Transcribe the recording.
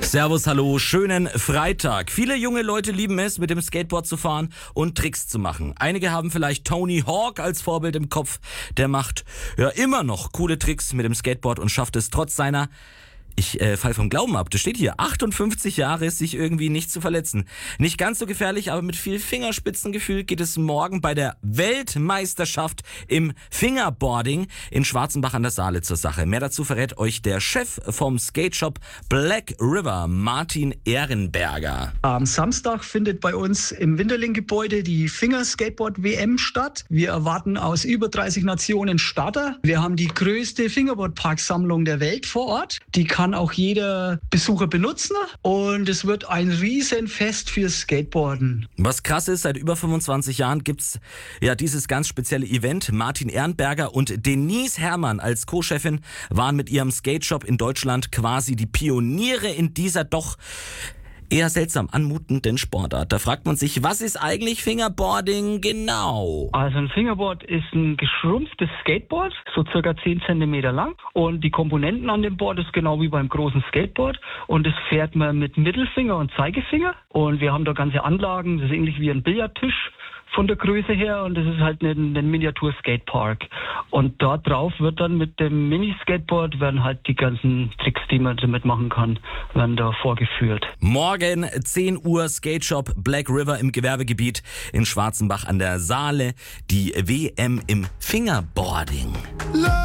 Servus, hallo, schönen Freitag. Viele junge Leute lieben es, mit dem Skateboard zu fahren und Tricks zu machen. Einige haben vielleicht Tony Hawk als Vorbild im Kopf. Der macht ja immer noch coole Tricks mit dem Skateboard und schafft es trotz seiner, ich fall vom Glauben ab, das steht hier, 58 Jahre, sich irgendwie nicht zu verletzen. Nicht ganz so gefährlich, aber mit viel Fingerspitzengefühl geht es morgen bei der Weltmeisterschaft im Fingerboarding in Schwarzenbach an der Saale zur Sache. Mehr dazu verrät euch der Chef vom Skateshop Black River, Martin Ehrenberger. Am Samstag findet bei uns im Winterling-Gebäude die Fingerskateboard-WM statt. Wir erwarten aus über 30 Nationen Starter. Wir haben die größte Fingerboard-Parksammlung der Welt vor Ort. Die kann auch jeder Besucher benutzen und es wird ein Riesenfest fürs Skateboarden. Was krass ist, seit über 25 Jahren gibt's ja dieses ganz spezielle Event. Martin Ehrenberger und Denise Herrmann als Co-Chefin waren mit ihrem Skateshop in Deutschland quasi die Pioniere in dieser doch eher seltsam anmutenden Sportart. Da fragt man sich, was ist eigentlich Fingerboarding genau? Also ein Fingerboard ist ein geschrumpftes Skateboard, so circa 10 Zentimeter lang. Und die Komponenten an dem Board ist genau wie beim großen Skateboard. Und das fährt man mit Mittelfinger und Zeigefinger. Und wir haben da ganze Anlagen, das ist ähnlich wie ein Billardtisch von der Größe her. Und das ist halt ein Miniatur-Skatepark. Und da drauf wird dann mit dem Mini-Skateboard werden halt die ganzen Tricks, die man damit machen kann, werden da vorgeführt. Morgen 10 Uhr Skateshop Black River im Gewerbegebiet in Schwarzenbach an der Saale. Die WM im Fingerboarding.